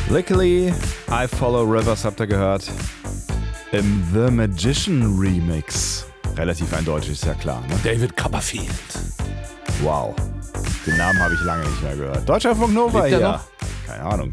Luckily, I Follow Rivers habt ihr gehört. Im The Magician Remix. Relativ eindeutig, ist ja klar, ne? David Copperfield. Wow. Den Namen habe ich lange nicht mehr gehört. Deutschlandfunk Nova Lebt der hier. noch? Keine Ahnung.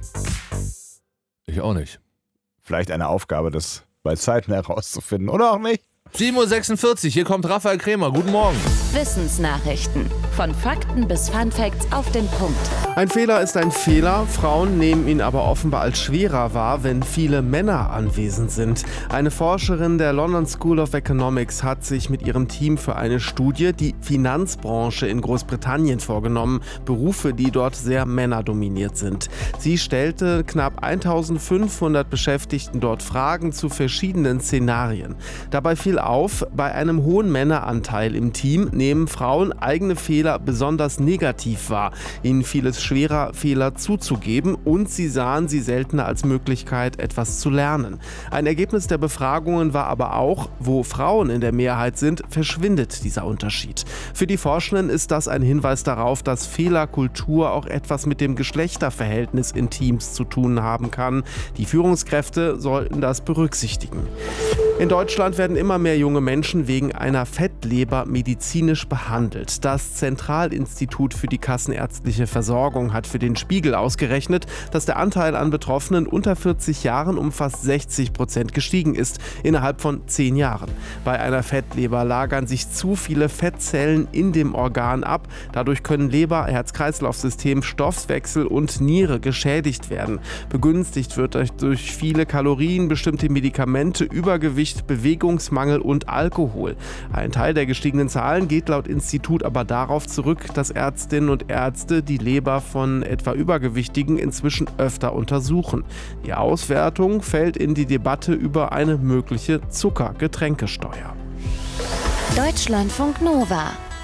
Ich auch nicht. Vielleicht eine Aufgabe, das bei Zeiten herauszufinden. Oder auch nicht. 7.46 Uhr, hier kommt Raphael Krämer. Guten Morgen. Wissensnachrichten. Von Fakten bis Funfacts auf den Punkt. Ein Fehler ist ein Fehler, Frauen nehmen ihn aber offenbar als schwerer wahr, wenn viele Männer anwesend sind. Eine Forscherin der London School of Economics hat sich mit ihrem Team für eine Studie die Finanzbranche in Großbritannien vorgenommen, Berufe, die dort sehr männerdominiert sind. Sie stellte knapp 1500 Beschäftigten dort Fragen zu verschiedenen Szenarien. Dabei fiel auf, bei einem hohen Männeranteil im Team nehmen Frauen eigene Fehler besonders negativ wahr. Ihnen fiel es schwerer, Fehler zuzugeben und sie sahen sie seltener als Möglichkeit, etwas zu lernen. Ein Ergebnis der Befragungen war aber auch, wo Frauen in der Mehrheit sind, verschwindet dieser Unterschied. Für die Forschenden ist das ein Hinweis darauf, dass Fehlerkultur auch etwas mit dem Geschlechterverhältnis in Teams zu tun haben kann. Die Führungskräfte sollten das berücksichtigen. In Deutschland werden immer mehr junge Menschen wegen einer Fettleber medizinisch behandelt. Das Zentralinstitut für die kassenärztliche Versorgung hat für den Spiegel ausgerechnet, dass der Anteil an Betroffenen unter 40 Jahren um fast 60% gestiegen ist, innerhalb von 10 Jahren. Bei einer Fettleber lagern sich zu viele Fettzellen in dem Organ ab. Dadurch können Leber, Herz-Kreislauf-System, Stoffwechsel und Niere geschädigt werden. Begünstigt wird durch viele Kalorien, bestimmte Medikamente, Übergewicht, Bewegungsmangel und Alkohol. Ein Teil der gestiegenen Zahlen geht laut Institut aber darauf zurück, dass Ärztinnen und Ärzte die Leber von etwa Übergewichtigen inzwischen öfter untersuchen. Die Auswertung fällt in die Debatte über eine mögliche Zuckergetränkesteuer. Deutschlandfunk Nova.